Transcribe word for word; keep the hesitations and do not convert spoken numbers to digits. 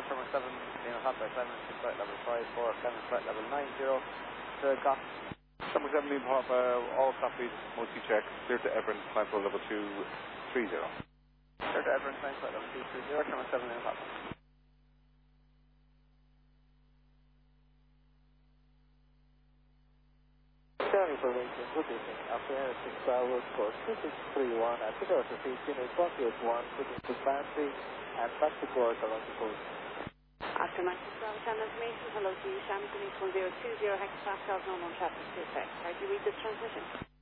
Thermal seven, Lima Papa, seven, flight level five four, seven, flight level nine zero, to Goth. Thermal seven, Lima Papa, all copied, multi-check, clear to Everett, climb for level two three zero. Clear to Everett, climb flight level two three zero, Thermal seven, Lima Papa. Charlie for Racing, good evening. After six hours for two six three one, at two thousand fifteen, is one eight one, putting to battery and back to course along the coast. After my six hours and information, hello to you, Sam, coming from zero two zero hectopascals, normal traffic to effect. How do you read this transmission?